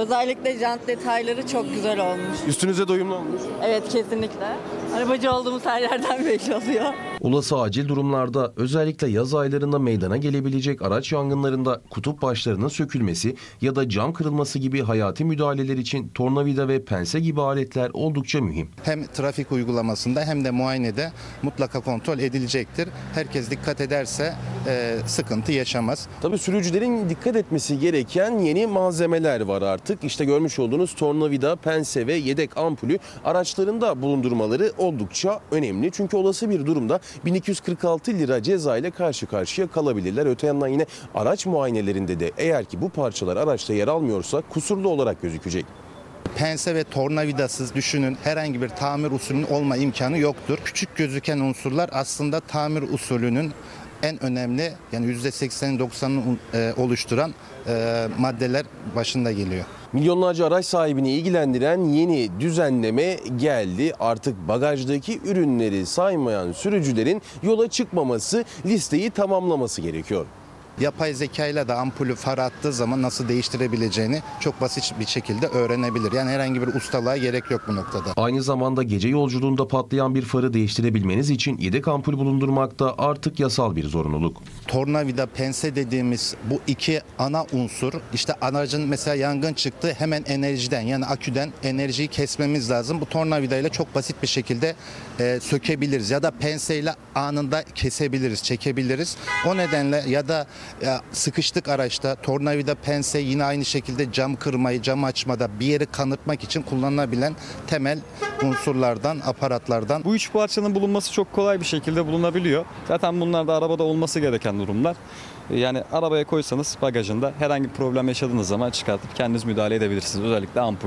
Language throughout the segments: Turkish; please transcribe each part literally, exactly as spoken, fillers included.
Özellikle jant detayları çok güzel olmuş. Üstünüze doyumlu olmuş. Evet, kesinlikle. Arabacı olduğumuz her yerden belli oluyor. Olası acil durumlarda özellikle yaz aylarında meydana gelebilecek araç yangınlarında kutup başlarının sökülmesi ya da cam kırılması gibi hayati müdahaleler için tornavida ve pense gibi aletler oldukça mühim. Hem trafik uygulamasında hem de muayenede mutlaka kontrol edilecektir. Herkes dikkat ederse e, sıkıntı yaşamaz. Tabii sürücülerin dikkat etmesi gereken yeni malzemeler var artık. İşte görmüş olduğunuz tornavida, pense ve yedek ampulü araçlarında bulundurmaları oldukça önemli. Çünkü olası bir durumda bin iki yüz kırk altı lira ceza ile karşı karşıya kalabilirler. Öte yandan yine araç muayenelerinde de eğer ki bu parçalar araçta yer almıyorsa kusurlu olarak gözükecek. Pense ve tornavidasız düşünün, herhangi bir tamir usulünün olma imkanı yoktur. Küçük gözüken unsurlar aslında tamir usulünün en önemli, yani yüzde seksen doksanını oluşturan e, maddeler başında geliyor. Milyonlarca araç sahibini ilgilendiren yeni düzenleme geldi. Artık bagajdaki ürünleri saymayan sürücülerin yola çıkmaması, listeyi tamamlaması gerekiyor. Yapay zekayla da ampulü far attığı zaman nasıl değiştirebileceğini çok basit bir şekilde öğrenebilir. Yani herhangi bir ustalığa gerek yok bu noktada. Aynı zamanda gece yolculuğunda patlayan bir farı değiştirebilmeniz için yedek ampul bulundurmak da artık yasal bir zorunluluk. Tornavida, pense dediğimiz bu iki ana unsur, işte aracın mesela yangın çıktı, hemen enerjiden, yani aküden enerjiyi kesmemiz lazım. Bu tornavidayla çok basit bir şekilde e, sökebiliriz ya da penseyle anında kesebiliriz, çekebiliriz. O nedenle ya da ya sıkıştık araçta, tornavida, pense yine aynı şekilde cam kırmayı, cam açmada bir yeri kanırtmak için kullanılabilen temel unsurlardan, aparatlardan. Bu üç parçanın bulunması çok kolay bir şekilde bulunabiliyor. Zaten bunlar da arabada olması gereken durumlar. Yani arabaya koysanız bagajında herhangi bir problem yaşadığınız zaman çıkartıp kendiniz müdahale edebilirsiniz. Özellikle ampul.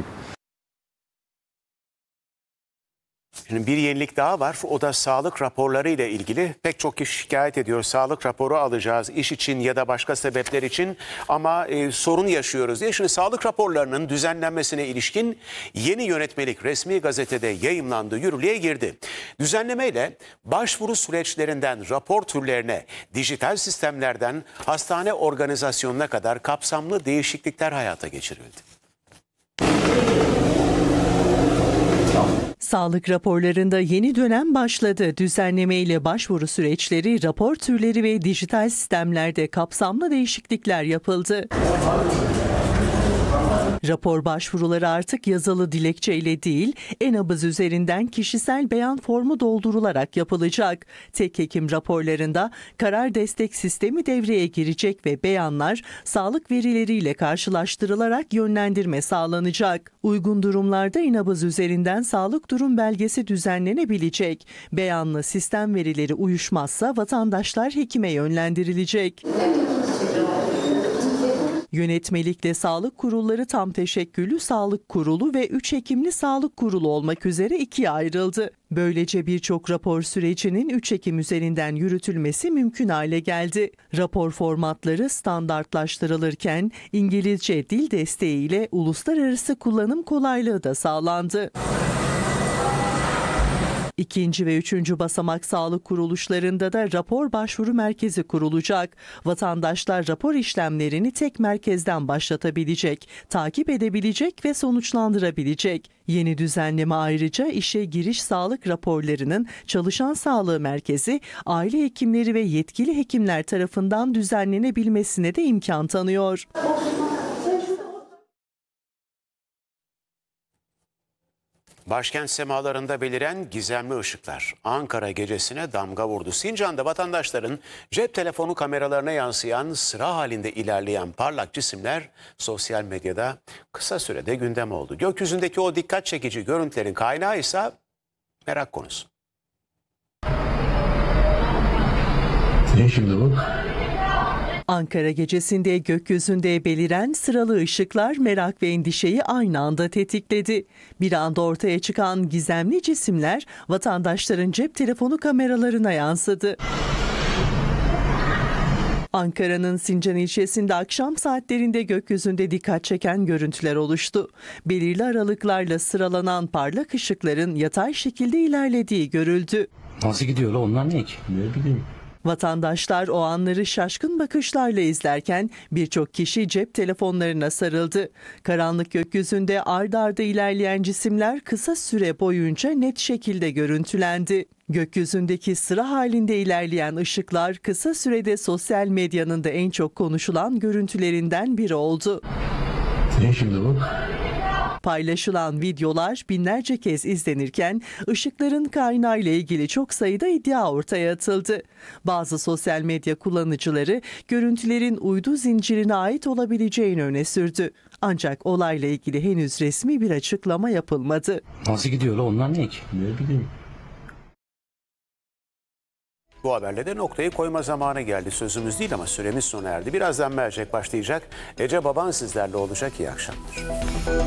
Şimdi bir yenilik daha var. O da sağlık raporları ile ilgili. Pek çok kişi şikayet ediyor. Sağlık raporu alacağız iş için ya da başka sebepler için ama e, sorun yaşıyoruz diye. Şimdi sağlık raporlarının düzenlenmesine ilişkin yeni yönetmelik resmi gazetede yayımlandı, yürürlüğe girdi. Düzenlemeyle başvuru süreçlerinden rapor türlerine, dijital sistemlerden hastane organizasyonuna kadar kapsamlı değişiklikler hayata geçirildi. Sağlık raporlarında yeni dönem başladı. Düzenleme ile başvuru süreçleri, rapor türleri ve dijital sistemlerde kapsamlı değişiklikler yapıldı. Rapor başvuruları artık yazılı dilekçe ile değil, e-nabız üzerinden kişisel beyan formu doldurularak yapılacak. Tek hekim raporlarında karar destek sistemi devreye girecek ve beyanlar sağlık verileriyle karşılaştırılarak yönlendirme sağlanacak. Uygun durumlarda e-nabız üzerinden sağlık durum belgesi düzenlenebilecek. Beyanla sistem verileri uyuşmazsa vatandaşlar hekime yönlendirilecek. Yönetmelikle sağlık kurulları tam teşekküllü sağlık kurulu ve üç hekimli sağlık kurulu olmak üzere ikiye ayrıldı. Böylece birçok rapor sürecinin üç hekim üzerinden yürütülmesi mümkün hale geldi. Rapor formatları standartlaştırılırken İngilizce dil desteğiyle uluslararası kullanım kolaylığı da sağlandı. İkinci ve üçüncü basamak sağlık kuruluşlarında da rapor başvuru merkezi kurulacak. Vatandaşlar rapor işlemlerini tek merkezden başlatabilecek, takip edebilecek ve sonuçlandırabilecek. Yeni düzenleme ayrıca işe giriş sağlık raporlarının çalışan sağlığı merkezi, aile hekimleri ve yetkili hekimler tarafından düzenlenebilmesine de imkan tanıyor. Başkent semalarında beliren gizemli ışıklar Ankara gecesine damga vurdu. Sincan'da vatandaşların cep telefonu kameralarına yansıyan sıra halinde ilerleyen parlak cisimler sosyal medyada kısa sürede gündem oldu. Gökyüzündeki o dikkat çekici görüntülerin kaynağı ise merak konusu. Ne şimdi bu? Ankara gecesinde gökyüzünde beliren sıralı ışıklar merak ve endişeyi aynı anda tetikledi. Bir anda ortaya çıkan gizemli cisimler vatandaşların cep telefonu kameralarına yansıdı. Ankara'nın Sincan ilçesinde akşam saatlerinde gökyüzünde dikkat çeken görüntüler oluştu. Belirli aralıklarla sıralanan parlak ışıkların yatay şekilde ilerlediği görüldü. Nasıl gidiyor la onlar ne ki? Ne bileyim. Vatandaşlar o anları şaşkın bakışlarla izlerken birçok kişi cep telefonlarına sarıldı. Karanlık gökyüzünde ard arda ilerleyen cisimler kısa süre boyunca net şekilde görüntülendi. Gökyüzündeki sıra halinde ilerleyen ışıklar kısa sürede sosyal medyanın da en çok konuşulan görüntülerinden biri oldu. Ne şimdi bu? Paylaşılan videolar binlerce kez izlenirken ışıkların kaynağıyla ilgili çok sayıda iddia ortaya atıldı. Bazı sosyal medya kullanıcıları görüntülerin uydu zincirine ait olabileceğini öne sürdü. Ancak olayla ilgili henüz resmi bir açıklama yapılmadı. Nasıl gidiyor lan onlar ne ki? Ne bileyim. Bu haberle de noktayı koyma zamanı geldi. Sözümüz değil ama süremiz sona erdi. Birazdan mercek başlayacak. Ece Baban sizlerle olacak. İyi akşamlar.